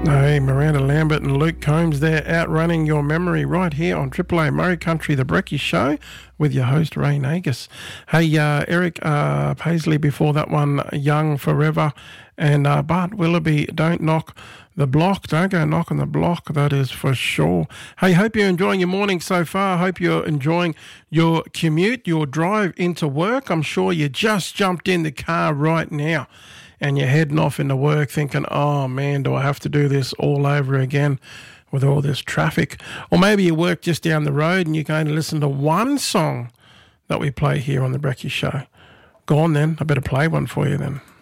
Hey, Miranda Lambert and Luke Combs there, outrunning your memory right here on Triple A Murray Country, the Brekkie Show, with your host, Ray Nagus. Hey, Eric Paisley before that one, Young Forever, and Bart Willoughby, Don't Knock the Block. Don't go knocking the block, that is for sure. Hey, hope you're enjoying your morning so far. Hope you're enjoying your commute, your drive into work. I'm sure you just jumped in the car right now and you're heading off into work thinking, oh man, do I have to do this all over again with all this traffic? Or maybe you work just down the road and you're going to listen to one song that we play here on the Brekkie Show. Go on then, I better play one for you then.